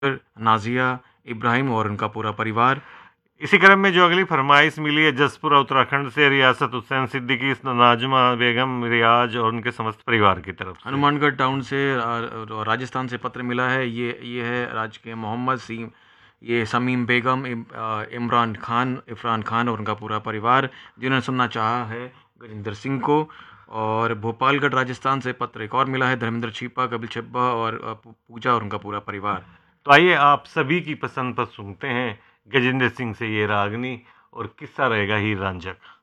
नाजिया इब्राहिम और उनका पूरा परिवार। इसी क्रम में जो अगली फरमाइश मिली है जसपुरा उत्तराखंड से रियासत हुसैन सिद्दीकी, नाजमा बेगम, रियाज और उनके समस्त परिवार की तरफ से। हनुमानगढ़ टाउन से राजस्थान से पत्र मिला है। ये है राज्य के मोहम्मद सीम, ये समीम बेगम, इरफान खान और उनका पूरा परिवार, जिन्होंने सुनना चाहा है गजेंद्र सिंह को। और भोपालगढ़ राजस्थान से पत्र एक और मिला है, धर्मेंद्र छिपा, कपिल छिब्बा और पूजा और उनका पूरा परिवार। तो आइए आप सभी की पसंद पर सुनते हैं गजेंद्र सिंह से ये रागनी और किस्सा रहेगा हीर रांझा का।